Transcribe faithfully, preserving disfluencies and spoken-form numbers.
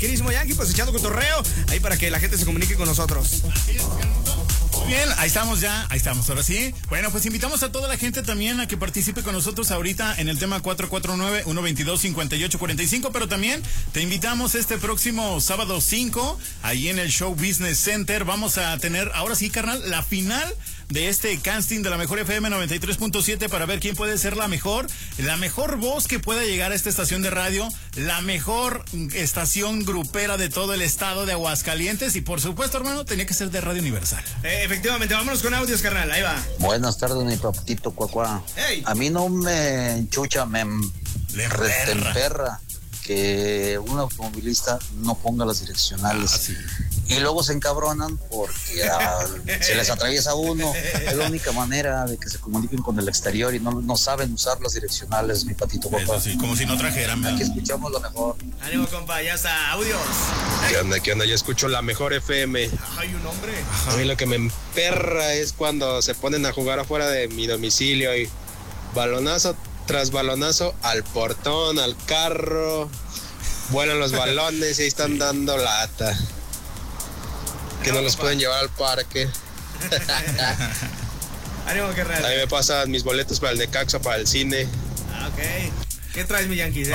queridísimo Yankee, pues echando cotorreo ahí para que la gente se comunique con nosotros. Muy bien, ahí estamos ya, ahí estamos, ahora sí. Bueno, pues invitamos a toda la gente también a que participe con nosotros ahorita en el tema cuatro cuatro nueve, uno dos dos, cinco ocho cuatro cinco, pero también te invitamos este próximo sábado cinco, ahí en el Show Business Center. Vamos a tener, ahora sí, carnal, la final de este casting de la mejor F M noventa y tres punto siete para ver quién puede ser la mejor, la mejor voz que pueda llegar a esta estación de radio, la mejor estación grupera de todo el estado de Aguascalientes y por supuesto, hermano, tenía que ser de Radio Universal. Eh, efectivamente, vámonos con audios, carnal, ahí va. Buenas tardes, mi papito Cuacuá. Hey. A mí no me enchucha, me retemperra que un automovilista no ponga las direccionales. Ah, sí. Y luego se encabronan porque ah, se les atraviesa uno. Es la única manera de que se comuniquen con el exterior y no, no saben usar las direccionales, mi patito Cuacuá. Eso sí, como si no trajeran. Aquí escuchamos lo mejor. Ánimo, compa, ya está, audios. ¿Qué onda, qué onda? Yo escucho la mejor F M. Ay, un hombre. A mí lo que me emperra es cuando se ponen a jugar afuera de mi domicilio y balonazo tras balonazo al portón, al carro, vuelan los balones y ahí están dando lata. Que no los pueden llevar al parque. Ánimo, carnal. A mí me pasan mis boletos para el Necaxa, para el cine. Ah, ok. ¿Qué traes, mi Yankee?